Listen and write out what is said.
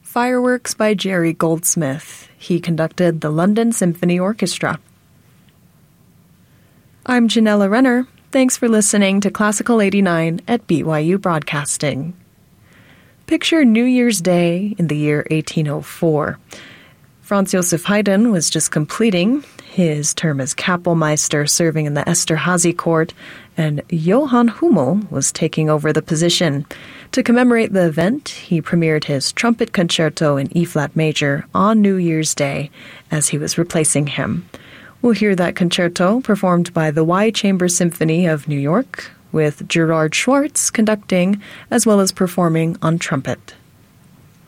Fireworks by Jerry Goldsmith. He conducted the London Symphony Orchestra. I'm Janella Renner. Thanks for listening to Classical 89 at BYU Broadcasting. Picture New Year's Day in the year 1804. Franz Joseph Haydn was just completing his term as Kapellmeister, serving in the Esterházy court, and Johann Hummel was taking over the position. To commemorate the event, he premiered his trumpet concerto in E-flat major on New Year's Day as he was replacing him. We'll hear that concerto performed by the Y Chamber Symphony of New York, with Gerard Schwartz conducting as well as performing on trumpet.